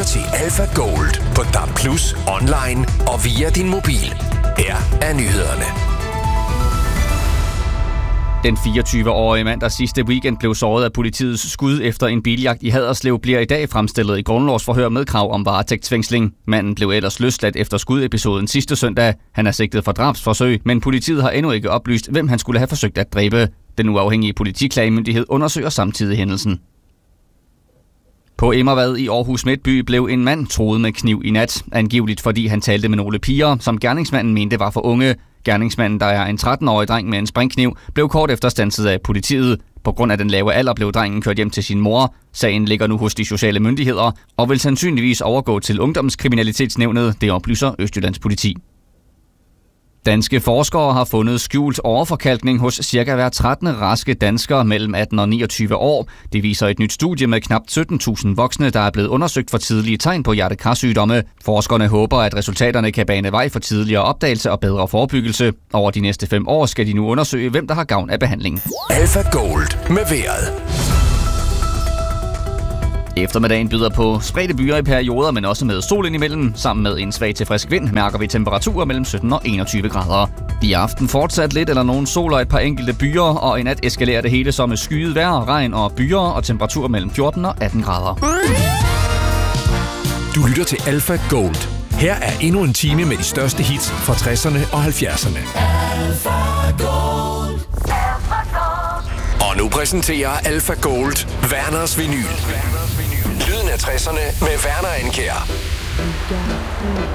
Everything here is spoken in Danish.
til Alpha Gold på DAB+, online og via din mobil. Her er nyhederne. Den 24-årige mand, der sidste weekend blev såret af politiets skud efter en biljagt i Haderslev, bliver i dag fremstillet i grundlovsforhør med krav om varetægtsfængsling. Manden blev ellers løsladt efter skudepisoden sidste søndag. Han er sigtet for drabsforsøg, men politiet har endnu ikke oplyst, hvem han skulle have forsøgt at dræbe. Den uafhængige politiklagemyndighed undersøger samtidig hændelsen. På Immervad i Aarhus Midtby blev en mand truet med kniv i nat, angiveligt fordi han talte med nogle piger, som gerningsmanden mente var for unge. Gerningsmanden, der er en 13-årig dreng med en springkniv, blev kort efter standset af politiet. På grund af den lave alder blev drengen kørt hjem til sin mor. Sagen ligger nu hos de sociale myndigheder og vil sandsynligvis overgå til Ungdomskriminalitetsnævnet, det oplyser Østjyllands politi. Danske forskere har fundet skjult overforkalkning hos cirka hver 13. raske dansker mellem 18 og 29 år. Det viser et nyt studie med knap 17.000 voksne, der er blevet undersøgt for tidlige tegn på hjerte-kar-sygdomme. Forskerne håber, at resultaterne kan bane vej for tidligere opdagelse og bedre forebyggelse. Over de næste 5 år skal de nu undersøge, hvem der har gavn af behandlingen. Alpha Gold med vejret. Eftermiddagen byder på spredte byer i perioder, men også med sol indimellem. Sammen med en svag til frisk vind mærker vi temperaturer mellem 17 og 21 grader. I aften fortsat lidt eller nogen sol og et par enkelte byer, og i nat eskalerer det hele som med skyet vejr, regn og byer og temperaturer mellem 14 og 18 grader. Du lytter til Alpha Gold. Her er endnu en time med de største hits fra 60'erne og 70'erne. Alpha Gold. Og nu præsenterer Alpha Gold Werners Vinyl. Lyden af 60'erne med Werner Andkjær.